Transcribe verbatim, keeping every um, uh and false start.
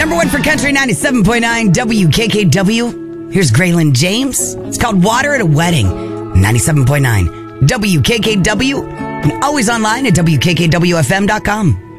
Number one for Country, ninety-seven point nine W K K W. Here's Graylin James. It's called Water at a Wedding. ninety-seven point nine W K K W. And always online at W K K W F M dot com.